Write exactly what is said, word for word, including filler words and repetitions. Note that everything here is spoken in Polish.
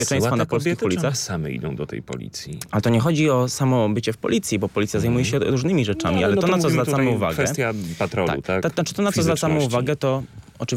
bezpieczeństwa na polskich kobiety, ulicach. czy one same idą do tej policji? Ale to nie chodzi o samo bycie w policji, bo policja zajmuje się różnymi rzeczami, No, ale no to, na co mówimy zwracamy tutaj uwagę... Kwestia patrolu, tak? tak? Znaczy to, na co zwracamy Fizyczności. uwagę, to